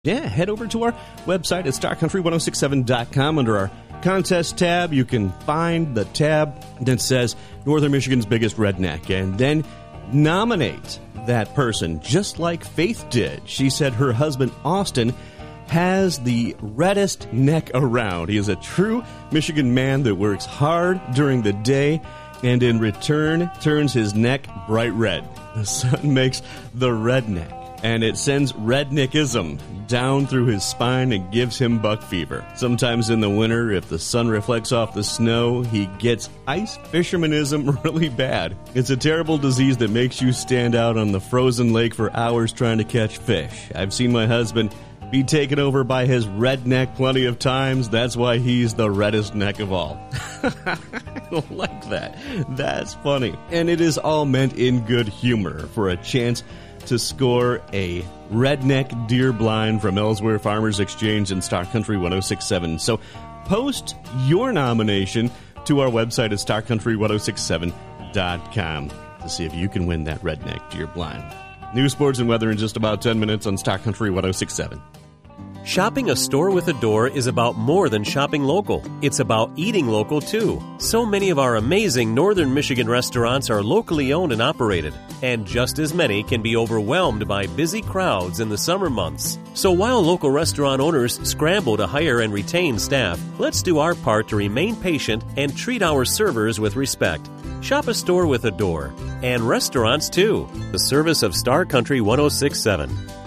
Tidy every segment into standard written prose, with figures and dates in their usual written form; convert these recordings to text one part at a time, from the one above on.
Yeah, head over to our website at starcountry1067.com. Under our contest tab, you can find the tab that says Northern Michigan's Biggest Redneck, and then nominate that person, just like Faith did. She said her husband, Austin, has the reddest neck around. He is a true Michigan man that works hard during the day and in return turns his neck bright red. The sun makes the redneck, and it sends redneckism down through his spine and gives him buck fever. Sometimes in the winter, if the sun reflects off the snow, he gets ice fishermanism really bad. It's a terrible disease that makes you stand out on the frozen lake for hours trying to catch fish. I've seen my husband be taken over by his redneck plenty of times. That's why he's the reddest neck of all. I like that. That's funny. And it is all meant in good humor for a chance to score a redneck deer blind from Ellsworth Farmers Exchange and Star Country 1067. So post your nomination to our website at starcountry1067.com to see if you can win that redneck deer blind. News, sports, and weather in just about 10 minutes on Star Country 1067. Shopping a store with a door is about more than shopping local. It's about eating local, too. So many of our amazing Northern Michigan restaurants are locally owned and operated, and just as many can be overwhelmed by busy crowds in the summer months. So while local restaurant owners scramble to hire and retain staff, let's do our part to remain patient and treat our servers with respect. Shop a store with a door, and restaurants, too. The service of Star Country 1067.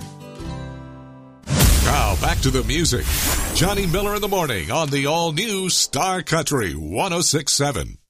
Now, back to the music. Johnny Miller in the morning on the all-new Star Country 1067.